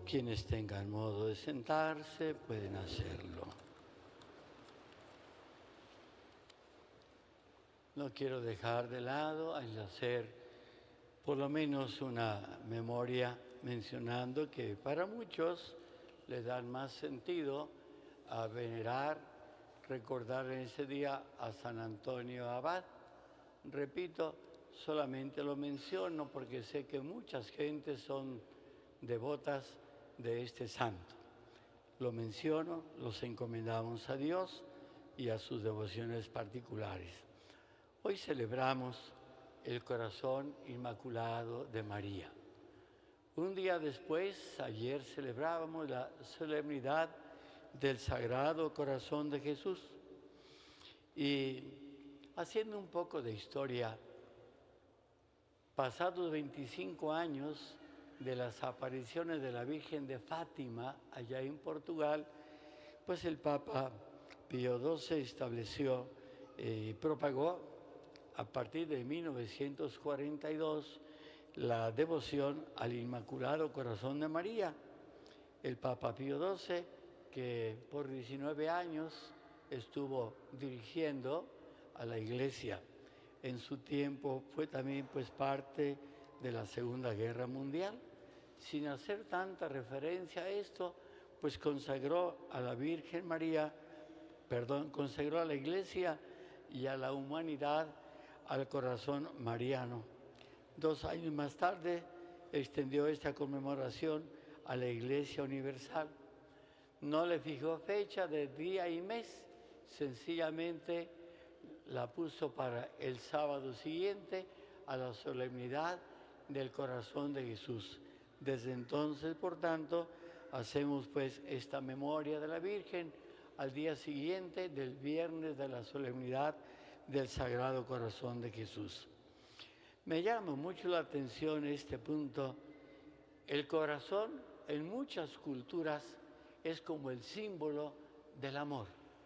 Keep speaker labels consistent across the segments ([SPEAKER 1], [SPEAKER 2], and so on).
[SPEAKER 1] Quienes tengan modo de sentarse pueden hacerlo. No quiero dejar de lado al hacer por lo menos una memoria mencionando que para muchos les dan más sentido a venerar, recordar en ese día a San Antonio Abad. Repito, solamente lo menciono porque sé que muchas gentes son devotas de este santo. Lo menciono, los encomendamos a Dios y a sus devociones particulares. Hoy celebramos el corazón inmaculado de María. Un día después, ayer celebrábamos la solemnidad del Sagrado Corazón de Jesús. Y haciendo un poco de historia, pasados 25 años de las apariciones de la Virgen de Fátima, allá en Portugal, pues el Papa Pío XII estableció y propagó a partir de 1942 la devoción al Inmaculado Corazón de María. El Papa Pío XII, que por 19 años estuvo dirigiendo a la Iglesia, en su tiempo fue también pues parte de la Segunda Guerra Mundial. Sin hacer tanta referencia a esto, pues consagró a la Virgen María, consagró a la Iglesia y a la humanidad al corazón mariano. 2 años más tarde extendió esta conmemoración a la Iglesia Universal. No le fijó fecha de día y mes, sencillamente la puso para el sábado siguiente a la solemnidad del corazón de Jesús. Desde entonces, por tanto, hacemos pues esta memoria de la Virgen al día siguiente del viernes de la solemnidad del Sagrado Corazón de Jesús. Me llama mucho la atención este punto. El corazón en muchas culturas es como el símbolo del amor.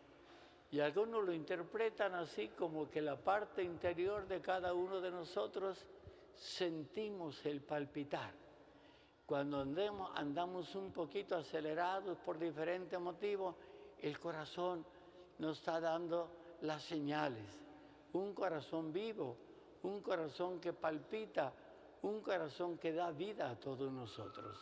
[SPEAKER 1] Y algunos lo interpretan así como que la parte interior de cada uno de nosotros sentimos el palpitar. Cuando andamos un poquito acelerados por diferentes motivos, el corazón nos está dando las señales. Un corazón vivo, un corazón que palpita, un corazón que da vida a todos nosotros.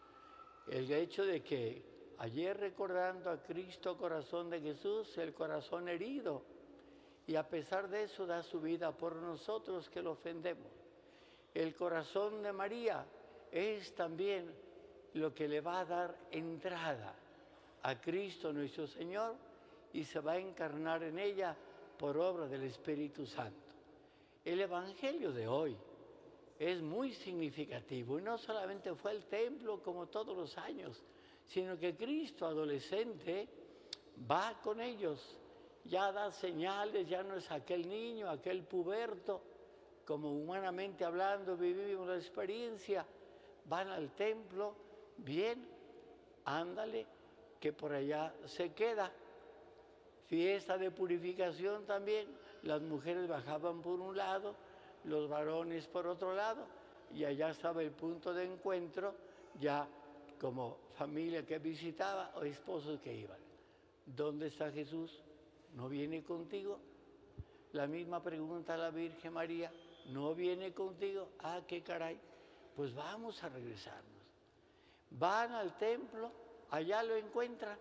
[SPEAKER 1] El hecho de que ayer recordando a Cristo, corazón de Jesús, el corazón herido, y a pesar de eso da su vida por nosotros que lo ofendemos. El corazón de María es también lo que le va a dar entrada a Cristo nuestro Señor y se va a encarnar en ella por obra del Espíritu Santo. El Evangelio de hoy es muy significativo y no solamente fue al templo como todos los años, sino que Cristo adolescente va con ellos, ya da señales, ya no es aquel niño, aquel puberto, como humanamente hablando vivimos la experiencia, van al templo, bien, ándale, que por allá se queda. Fiesta de purificación también, las mujeres bajaban por un lado, los varones por otro lado, y allá estaba el punto de encuentro, ya como familia que visitaba o esposos que iban. ¿Dónde está Jesús? ¿No viene contigo? La misma pregunta a la Virgen María, ¿no viene contigo? Ah, qué caray, pues vamos a regresarnos. Van al templo, allá lo encuentran.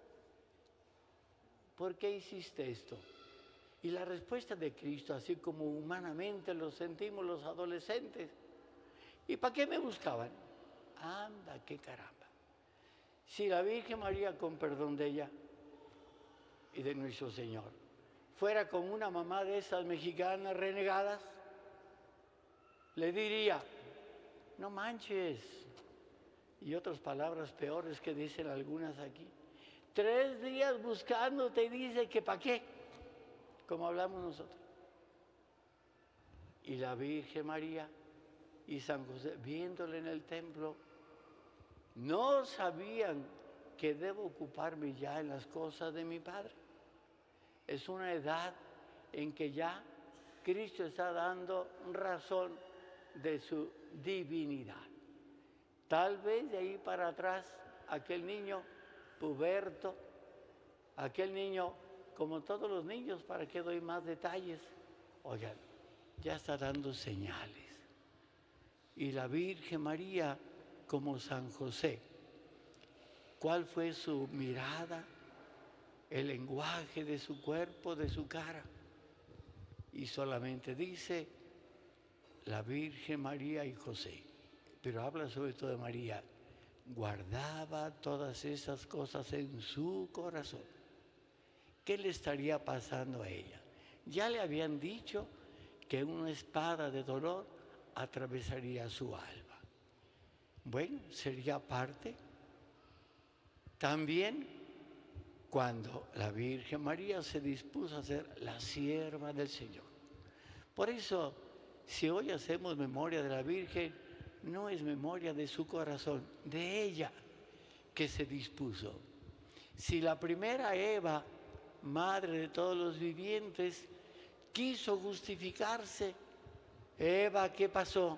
[SPEAKER 1] ¿Por qué hiciste esto? Y la respuesta de Cristo, así como humanamente lo sentimos los adolescentes, ¿y para qué me buscaban? Anda, qué caramba. Si la Virgen María, con perdón de ella y de nuestro Señor, fuera como una mamá de esas mexicanas renegadas, le diría, no manches, y otras palabras peores que dicen algunas aquí. 3 días buscándote y dice que ¿para qué? Como hablamos nosotros. Y la Virgen María y San José, viéndole en el templo, no sabían que debo ocuparme ya en las cosas de mi Padre. Es una edad en que ya Cristo está dando razón de su divinidad. Tal vez de ahí para atrás, aquel niño puberto, aquel niño, como todos los niños, ¿para qué doy más detalles? Oigan, ya está dando señales. Y la Virgen María, como San José, ¿cuál fue su mirada? El lenguaje de su cuerpo, de su cara. Y solamente dice la Virgen María y José, pero habla sobre todo de María, guardaba todas esas cosas en su corazón. ¿Qué le estaría pasando a ella? Ya le habían dicho que una espada de dolor atravesaría su alma. Bueno, sería parte. También cuando la Virgen María se dispuso a ser la sierva del Señor. Por eso, si hoy hacemos memoria de la Virgen, no es memoria de su corazón, de ella que se dispuso. Si la primera Eva, madre de todos los vivientes, quiso justificarse, Eva, ¿qué pasó?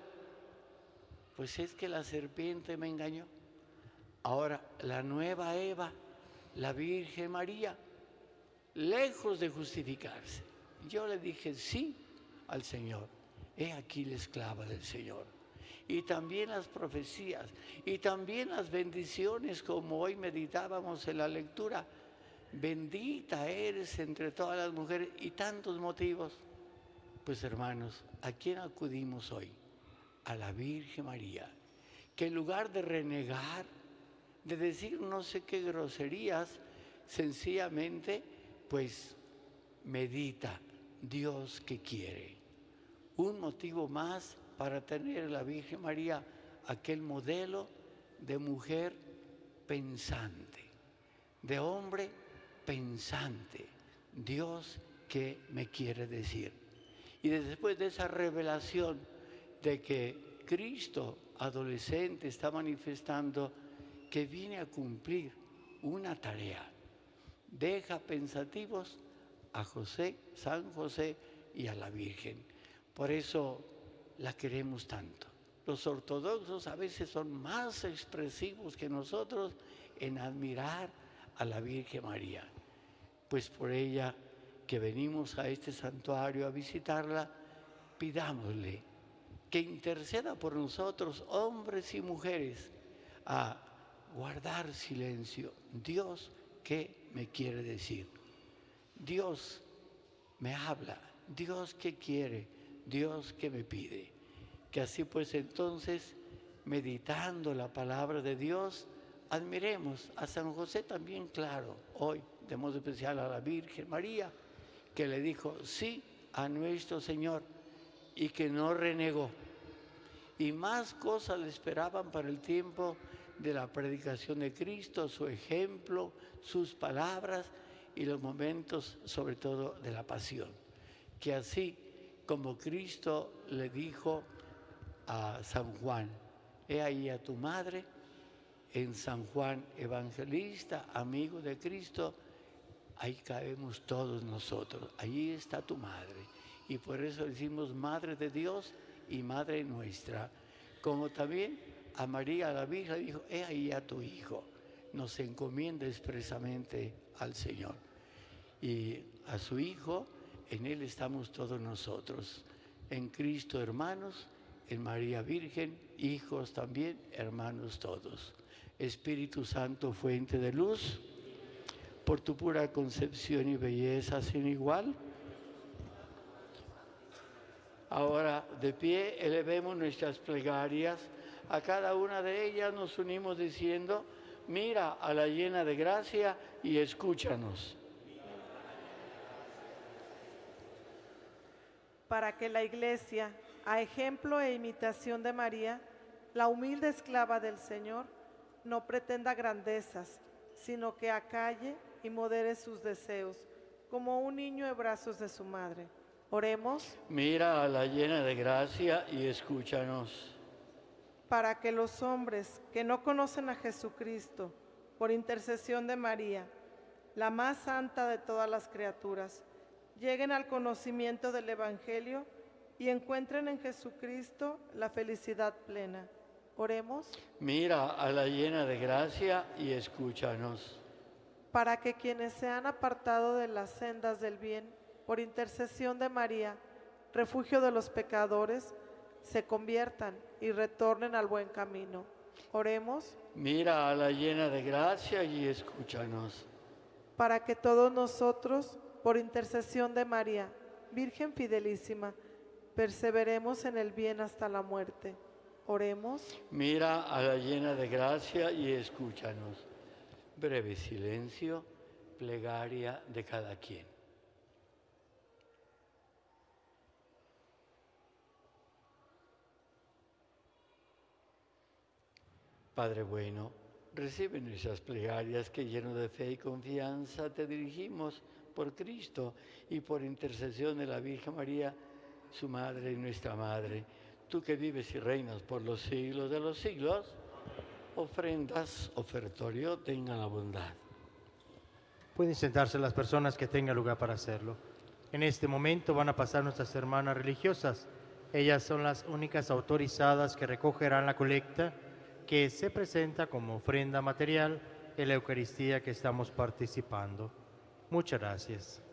[SPEAKER 1] Pues es que la serpiente me engañó. Ahora, la nueva Eva, la Virgen María, lejos de justificarse, yo le dije sí al Señor. He aquí la esclava del Señor. Y también las profecías, y también las bendiciones, como hoy meditábamos en la lectura. Bendita eres entre todas las mujeres, y tantos motivos. Pues hermanos, ¿a quién acudimos hoy? A la Virgen María, que en lugar de renegar, de decir no sé qué groserías, sencillamente pues medita, Dios que quiere. Un motivo más para tener a la Virgen María aquel modelo de mujer pensante, de hombre pensante. Dios, ¿qué me quiere decir? Y después de esa revelación de que Cristo adolescente está manifestando que viene a cumplir una tarea, deja pensativos a José, San José y a la Virgen. Por eso la queremos tanto. Los ortodoxos a veces son más expresivos que nosotros en admirar a la Virgen María. Pues por ella que venimos a este santuario a visitarla, pidámosle que interceda por nosotros, hombres y mujeres, a guardar silencio. Dios, ¿qué me quiere decir? Dios me habla, Dios qué quiere, Dios qué me pide. Que así pues entonces, meditando la palabra de Dios, admiremos a San José también, claro, hoy de modo especial a la Virgen María, que le dijo sí a nuestro Señor y que no renegó. Y más cosas le esperaban para el tiempo de la predicación de Cristo, su ejemplo, sus palabras y los momentos sobre todo de la pasión. Que así como Cristo le dijo a San Juan, he ahí a tu madre, en San Juan Evangelista, amigo de Cristo, ahí caemos todos nosotros, allí está tu madre. Y por eso decimos Madre de Dios y Madre nuestra. Como también a María la Virgen dijo, he ahí a tu Hijo. Nos encomienda expresamente al Señor. Y a su Hijo, en Él estamos todos nosotros. En Cristo hermanos, en María Virgen, hijos también, hermanos todos. Espíritu Santo, fuente de luz, por tu pura concepción y belleza sin igual. Ahora, de pie, elevemos nuestras plegarias. A cada una de ellas nos unimos diciendo, mira a la llena de gracia y escúchanos.
[SPEAKER 2] Para que la Iglesia, a ejemplo e imitación de María, la humilde esclava del Señor, no pretenda grandezas, sino que acalle y modere sus deseos, como un niño en brazos de su madre. Oremos.
[SPEAKER 1] Mira a la llena de gracia y escúchanos.
[SPEAKER 2] Para que los hombres que no conocen a Jesucristo, por intercesión de María, la más santa de todas las criaturas, lleguen al conocimiento del Evangelio y encuentren en Jesucristo la felicidad plena. Oremos.
[SPEAKER 1] Mira a la llena de gracia y escúchanos.
[SPEAKER 2] Para que quienes se han apartado de las sendas del bien, por intercesión de María, refugio de los pecadores, se conviertan y retornen al buen camino. Oremos.
[SPEAKER 1] Mira a la llena de gracia y escúchanos.
[SPEAKER 2] Para que todos nosotros, por intercesión de María, Virgen fidelísima, perseveremos en el bien hasta la muerte. Oremos.
[SPEAKER 1] Mira a la llena de gracia y escúchanos. Breve silencio, plegaria de cada quien. Padre bueno, recibe nuestras plegarias que lleno de fe y confianza te dirigimos por Cristo y por intercesión de la Virgen María, su Madre y nuestra Madre. Tú que vives y reinas por los siglos de los siglos, ofrendas, ofertorio, tengan la bondad.
[SPEAKER 3] Pueden sentarse las personas que tengan lugar para hacerlo. En este momento van a pasar nuestras hermanas religiosas. Ellas son las únicas autorizadas que recogerán la colecta que se presenta como ofrenda material en la Eucaristía que estamos participando. Muchas gracias.